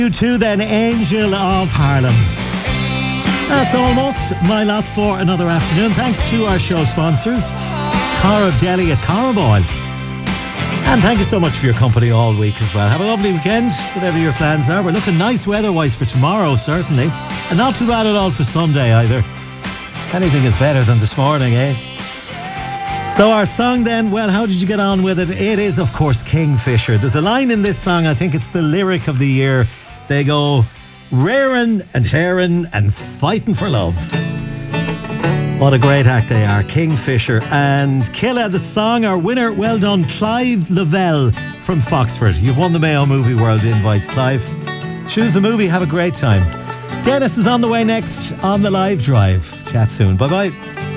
You too then, Angel of Harlem. That's almost my lot for another afternoon. Thanks to our show sponsors, Cara Deli at Caraboyle. And thank you so much for your company all week as well. Have a lovely weekend, whatever your plans are. We're looking nice weather-wise for tomorrow, certainly. And not too bad at all for Sunday either. Anything is better than this morning, eh? So our song then, well, how did you get on with it? It is, of course, Kingfisher. There's a line in this song, I think it's the lyric of the year. They go, raring and tearing and fighting for love. What a great act they are, Kingfisher. And Killa, the song, our winner, well done, Clive Lavelle from Foxford. You've won the Mayo Movie World invites, Clive. Choose a movie, have a great time. Dennis is on the way next on the Live Drive. Chat soon. Bye-bye.